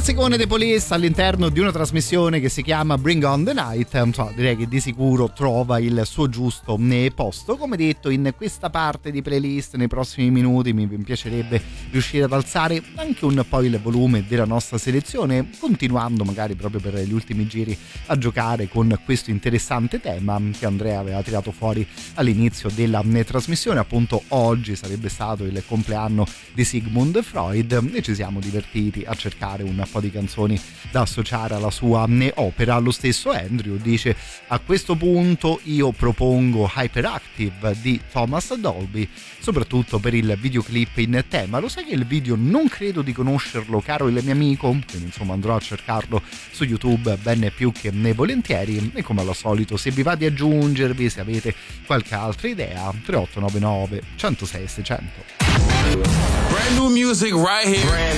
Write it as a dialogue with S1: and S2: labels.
S1: classicone dei Police all'interno di una trasmissione che si chiama Bring on the Night. Insomma, direi che di sicuro trova il suo giusto posto. Come detto, in questa parte di playlist nei prossimi minuti mi piacerebbe riuscire ad alzare anche un po' il volume della nostra selezione, continuando magari proprio per gli ultimi giri a giocare con questo interessante tema che Andrea aveva tirato fuori all'inizio della trasmissione. Appunto oggi sarebbe stato il compleanno di Sigmund Freud e ci siamo divertiti a cercare un po' di canzoni da associare alla sua opera. Lo stesso Andrew dice: a questo punto io propongo Hyperactive di Thomas Dolby, soprattutto per il videoclip in tema. Lo sai che il video non credo di conoscerlo, caro il mio amico? Quindi insomma andrò a cercarlo su YouTube ben più che volentieri, e come al solito se vi va di aggiungervi, se avete qualche altra idea, 3899 106 600.
S2: Brand new music right here.